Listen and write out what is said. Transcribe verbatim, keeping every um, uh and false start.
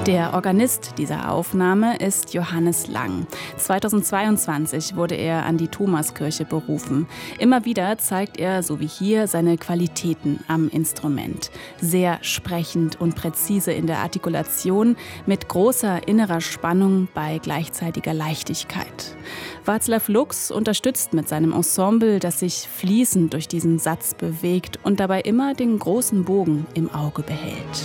Der Organist dieser Aufnahme ist Johannes Lang. zweitausendzweiundzwanzig wurde er an die Thomaskirche berufen. Immer wieder zeigt er, so wie hier, seine Qualitäten am Instrument. Sehr sprechend und präzise in der Artikulation, mit großer innerer Spannung bei gleichzeitiger Leichtigkeit. Václav Lux unterstützt mit seinem Ensemble, das sich fließend durch diesen Satz bewegt und dabei immer den großen Bogen im Auge behält.